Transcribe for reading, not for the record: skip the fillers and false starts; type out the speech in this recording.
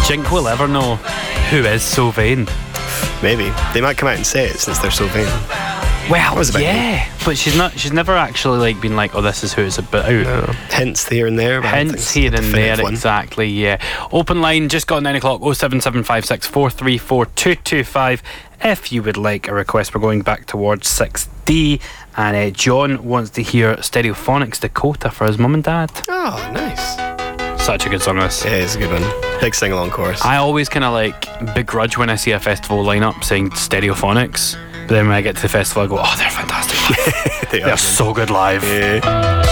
Do you think we'll ever know who is Sylvain? Maybe. They might come out and say it since they're Sylvain. Well, was about yeah, but she's never actually like been like, oh, this is who it's about. No. Hints here and there. Hints here and there, exactly, yeah. Open line, just got 9 o'clock, 07756 434 225. If you would like a request, we're going back towards 6D. And John wants to hear Stereophonics Dakota for his mum and dad. Oh, nice. Such a good song, this. Yeah, it's a good one. Big sing-along chorus. I always kind of like begrudge when I see a festival lineup saying Stereophonics. But then when I get to the festival, I go, oh, they're fantastic live. They're so good live. Yeah.